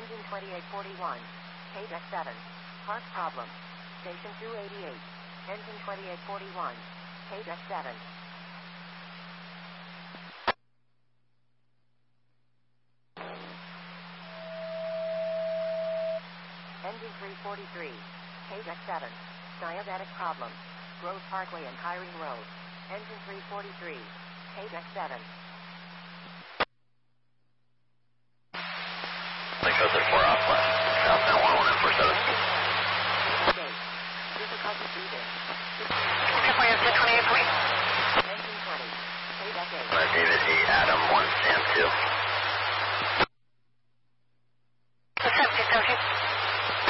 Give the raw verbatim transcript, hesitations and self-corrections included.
Engine twenty-eight forty-one. K deck seven. Park problem. Station two eighty-eight. Engine twenty-eight forty-one. K deck seven. Engine three forty-three. K deck seven. Diabetic problem. Grove Parkway and Kyrene Road. Engine three forty-three. K deck seven. Code four off left. South nine one one and four seven. Difficulty breathing. twenty-eight forty. Engine twenty. K deck eight. David eight, Adam one, Sam two.